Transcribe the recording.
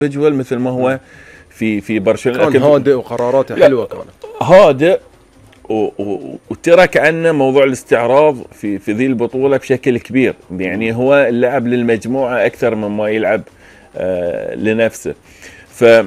اندفجوال مثل ما هو في برشلونه. كان هادئ وقراراته حلوه، كانت هادئ وترى كأنه موضوع الاستعراض في ذي البطولة بشكل كبير، يعني هو اللعب للمجموعة أكثر مما يلعب لنفسه.